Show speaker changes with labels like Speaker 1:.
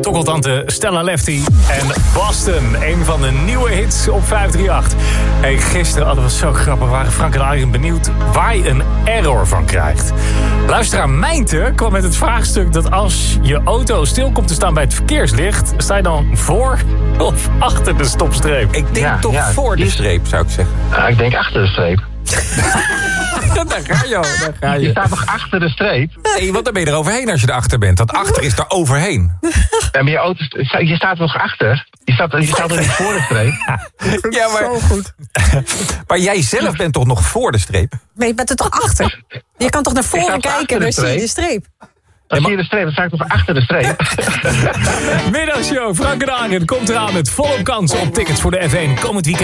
Speaker 1: Tokkeltante Stella Lefty en Boston. Een van de nieuwe hits op 538. Hey, gisteren, dat was zo grappig, waren Frank en Arjen benieuwd waar je een error van krijgt. Luisteraar Mijnte kwam met het vraagstuk dat als je auto stil komt te staan bij het verkeerslicht, sta je dan voor of achter de stopstreep?
Speaker 2: Ik denk voor de streep, zou ik zeggen.
Speaker 3: Ik denk achter de streep.
Speaker 2: Daar ga je.
Speaker 3: Je staat toch achter de streep?
Speaker 2: Nee, want dan ben je er overheen als je erachter bent. Want achter is er overheen.
Speaker 3: Ja, maar je staat toch achter? Je staat er niet voor de streep?
Speaker 2: Ja, maar,
Speaker 4: Zo goed.
Speaker 2: maar jij zelf bent toch nog voor de streep?
Speaker 4: Maar je bent er toch achter? Je kan toch naar voren kijken en dan zie je de streep.
Speaker 3: Dan zie je de streep, dan sta ik toch achter de streep?
Speaker 1: Middagshow, Frank en Arjen komt eraan met volop kans op tickets voor de F1 komend weekend.